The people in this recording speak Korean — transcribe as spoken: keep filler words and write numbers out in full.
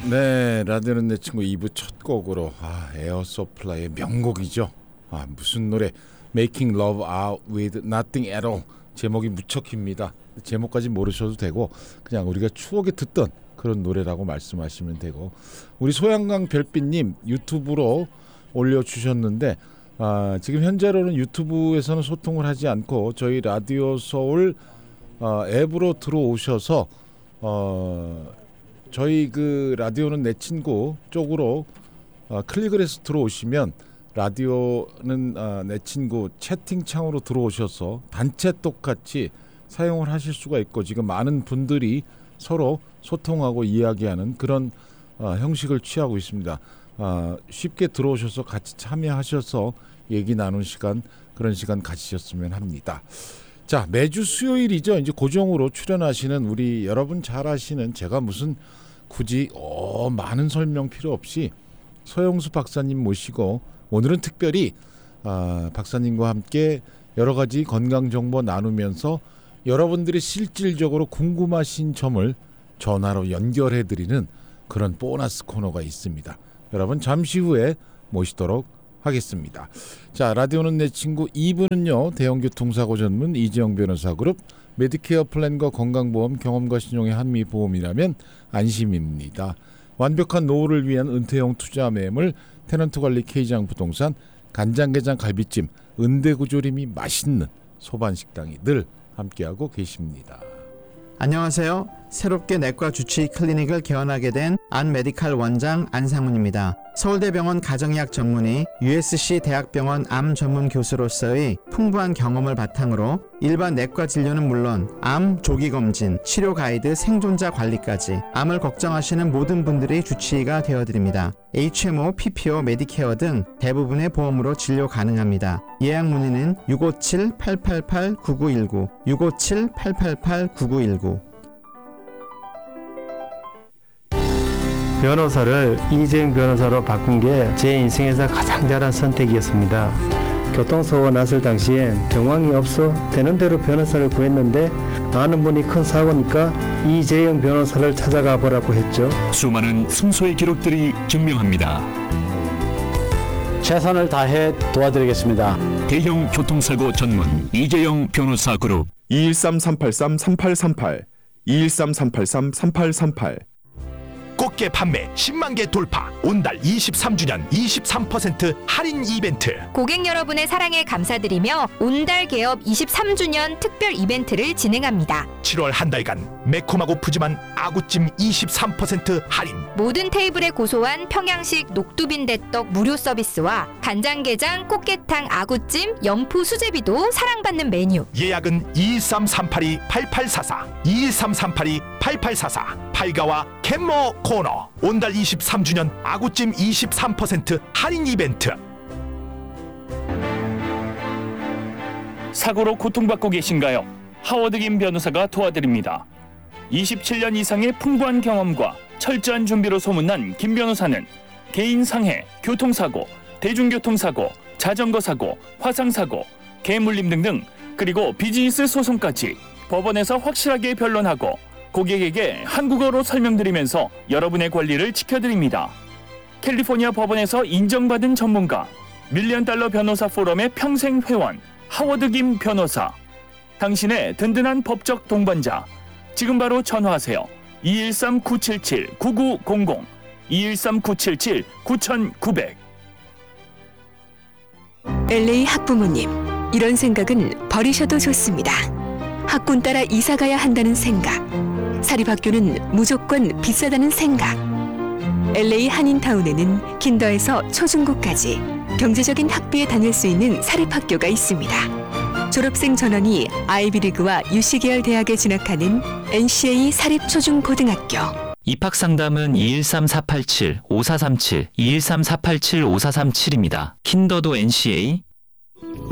네, 라디오는 내 친구 이 부 첫 곡으로 아, 에어 서플라이의 명곡이죠. 아, 무슨 노래? Making Love Out With Nothing At All. 제목이 무척 깁니다. 제목까지 모르셔도 되고 그냥 우리가 추억에 듣던 그런 노래라고 말씀하시면 되고, 우리 소양강 별빛님 유튜브로 올려주셨는데 아, 지금 현재로는 유튜브에서는 소통을 하지 않고 저희 라디오 서울 어, 앱으로 들어오셔서 어, 저희 그 라디오는 내 친구 쪽으로 어, 클릭을 해서 들어오시면 라디오는 어, 내 친구 채팅창으로 들어오셔서 단체 똑같이 사용을 하실 수가 있고, 지금 많은 분들이 서로 소통하고 이야기하는 그런 어, 형식을 취하고 있습니다. 어, 쉽게 들어오셔서 같이 참여하셔서 얘기 나눈 시간, 그런 시간 가지셨으면 합니다. 자, 매주 수요일이죠. 이제 고정으로 출연하시는 우리 여러분 잘 아시는, 제가 무슨 굳이 어, 많은 설명 필요 없이 서영수 박사님 모시고 오늘은 특별히 아, 박사님과 함께 여러 가지 건강 정보 나누면서 여러분들이 실질적으로 궁금하신 점을 전화로 연결해드리는 그런 보너스 코너가 있습니다. 여러분 잠시 후에 모시도록 하겠습니다. 자, 라디오는 내 친구 이 부는요. 대형교통사고 전문 이재영 변호사 그룹, 메디케어 플랜과 건강보험, 경험과 신용의 한미보험이라면 안심입니다. 완벽한 노후를 위한 은퇴형 투자 매물, 테넌트관리 K장 부동산, 간장게장 갈비찜, 은대구조림이 맛있는 소반식당이 늘 함께하고 계십니다. 안녕하세요. 새롭게 내과 주치의 클리닉을 개원하게 된 안메디칼 원장 안상훈입니다. 서울대병원 가정의학 전문의, 유에스씨 대학병원 암 전문 교수로서의 풍부한 경험을 바탕으로 일반 내과 진료는 물론 암 조기 검진, 치료 가이드, 생존자 관리까지 암을 걱정하시는 모든 분들의 주치의가 되어드립니다. 에이치엠오, 피피오, 메디케어 등 대부분의 보험으로 진료 가능합니다. 예약 문의는 육오칠 팔팔팔 구구일구, 육오칠 팔팔팔 구구일구. 변호사를 이재영 변호사로 바꾼 게 제 인생에서 가장 잘한 선택이었습니다. 교통사고가 났을 당시엔 정황이 없어 되는 대로 변호사를 구했는데 아는 분이 큰 사고니까 이재영 변호사를 찾아가 보라고 했죠. 수많은 승소의 기록들이 증명합니다. 최선을 다해 도와드리겠습니다. 대형 교통사고 전문 이재영 변호사 그룹 이일삼 삼팔삼 삼팔삼팔, 이일삼 삼팔삼 삼팔삼팔. 꽃게 판매 십만 개 돌파, 온달 이십삼 주년 이십삼 퍼센트 할인 이벤트. 고객 여러분의 사랑에 감사드리며 온달 개업 이십삼 주년 특별 이벤트를 진행합니다. 칠월 한 달간 매콤하고 푸짐한 아구찜 이십삼 퍼센트 할인, 모든 테이블에 고소한 평양식 녹두빈대떡 무료 서비스와 간장게장, 꽃게탕, 아구찜, 연포 수제비도 사랑받는 메뉴. 예약은 이일삼 삼팔이 팔팔사사, 이일삼 삼팔이 팔팔사사. 팔가와 캔모 코너 온달 이십삼 주년 아구찜 이십삼 퍼센트 할인 이벤트. 사고로 고통받고 계신가요? 하워드 김 변호사가 도와드립니다. 이십칠 년 이상의 풍부한 경험과 철저한 준비로 소문난 김 변호사는 개인 상해, 교통사고, 대중교통사고, 자전거 사고, 화상사고, 개물림 등등, 그리고 비즈니스 소송까지 법원에서 확실하게 변론하고 고객에게 한국어로 설명드리면서 여러분의 권리를 지켜드립니다. 캘리포니아 법원에서 인정받은 전문가, 밀리언 달러 변호사 포럼의 평생 회원, 하워드 김 변호사. 당신의 든든한 법적 동반자. 지금 바로 전화하세요. 이일삼 구칠칠 구구공공, 이일삼 구칠칠 구구공공. 엘에이 학부모님, 이런 생각은 버리셔도 좋습니다. 학군 따라 이사 가야 한다는 생각, 사립학교는 무조건 비싸다는 생각. 엘에이 한인타운에는 킨더에서 초중고까지 경제적인 학비에 다닐 수 있는 사립학교가 있습니다. 졸업생 전원이 아이비리그와 유씨 계열 대학에 진학하는 엔씨에이 사립초중고등학교. 입학상담은 이일삼 사팔칠 오사삼칠, 이일삼 사팔칠 오사삼칠입니다. 킨더도 엔씨에이.